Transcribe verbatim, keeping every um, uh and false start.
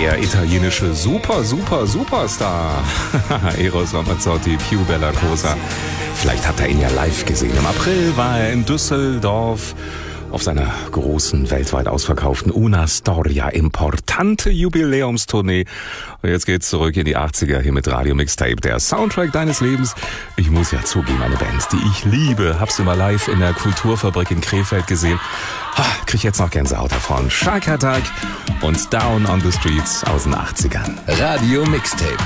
Der italienische Super, Super, Superstar Eros Ramazzotti, Più bella cosa. Vielleicht hat er ihn ja live gesehen. Im April war er in Düsseldorf auf seiner großen, weltweit ausverkauften Una Storia Importante Jubiläumstournee. Und jetzt geht's zurück in die achtziger hier mit Radio Mixtape, der Soundtrack deines Lebens. Ich muss ja zugeben, eine Band, die ich liebe. Hab's immer live in der Kulturfabrik in Krefeld gesehen. Ha, krieg jetzt noch Gänsehaut davon. Shark Attack und Down on the Streets aus den achtzigern. Radio Mixtape.